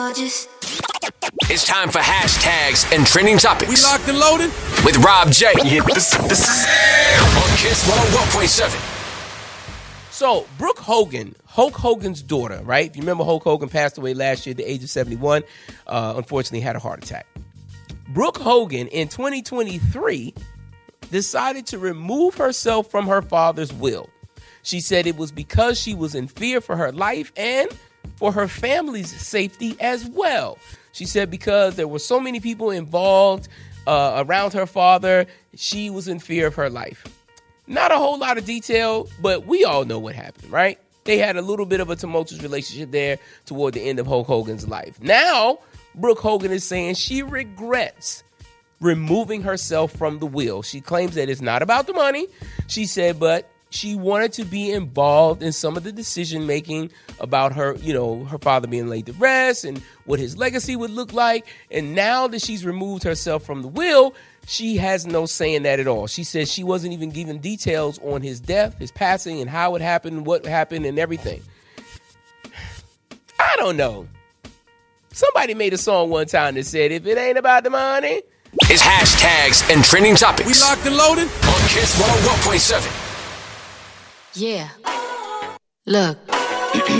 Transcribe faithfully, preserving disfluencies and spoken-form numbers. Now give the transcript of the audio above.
gorgeous. It's time for hashtags and trending topics. We locked and loaded with Rob J. Yeah, this, this is on Kiss one oh one point seven. So, Brooke Hogan, Hulk Hogan's daughter, right? If you remember, Hulk Hogan passed away last year at the age of seventy-one. Uh, unfortunately, had a heart attack. Brooke Hogan, in twenty twenty-three, decided to remove herself from her father's will. She said it was because she was in fear for her life and for her family's safety as well. She said because there were so many people involved uh, around her father, she was in fear of her life. Not a whole lot of detail, but we all know what happened, right? They had a little bit of a tumultuous relationship there toward the end of Hulk Hogan's life. Now, Brooke Hogan is saying she regrets removing herself from the will. She claims that it's not about the money. She said, but she wanted to be involved in some of the decision making about her, you know, her father being laid to rest and what his legacy would look like. And now that she's removed herself from the will, she has no say in that at all. She says she wasn't even given details on his death, his passing, and how it happened, what happened, and everything. I don't know. Somebody made a song one time that said, if it ain't about the money. It's hashtags and trending topics. We locked and loaded on Kiss one oh one point seven. Yeah. Look.